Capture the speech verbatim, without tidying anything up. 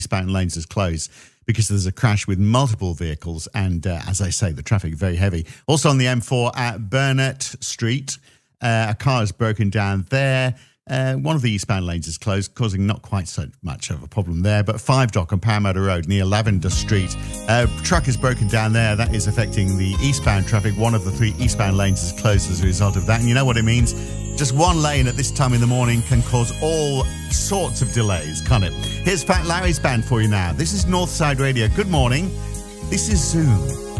eastbound lanes is closed because there's a crash with multiple vehicles. And uh, as I say, the traffic very heavy. Also on the M four at Burnett Street, uh, a car is broken down there. Uh, one of the eastbound lanes is closed, causing not quite so much of a problem there. But Five Dock on Parramatta Road near Lavender Street, uh, truck is broken down there. That is affecting the eastbound traffic. One of the three eastbound lanes is closed as a result of that. And you know what it means? Just one lane at this time in the morning can cause all sorts of delays, can't it? Here's Fat Larry's band for you now. This is Northside Radio. Good morning. This is Zoom.